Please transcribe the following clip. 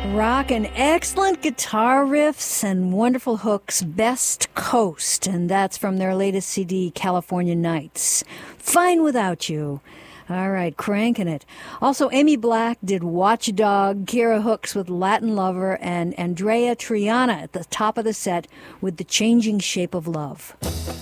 Rock and excellent guitar riffs and wonderful hooks, Best Coast, and that's from their latest CD, California Nights. Fine Without You. All right, cranking it. Also, Amy Black did Watchdog, Kira Hooks with Latin Lover, and Andrea Triana at the top of the set with The Changing Shape of Love.